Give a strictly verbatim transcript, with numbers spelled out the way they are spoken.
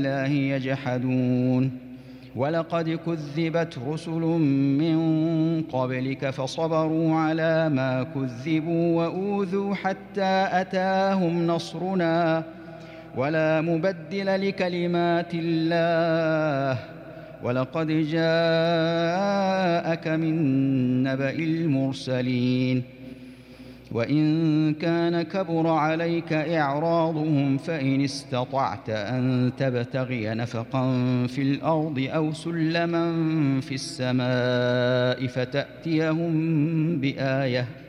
الله يجحدون ولقد كذبت رسل من قبلك فصبروا على ما كذبوا وأوذوا حتى أتاهم نصرنا ولا مبدل لكلمات الله ولقد جاءك من نبأ المرسلين وإن كان كبر عليك إعراضهم فإن استطعت أن تبتغي نفقا في الأرض أو سلما في السماء فتأتيهم بآية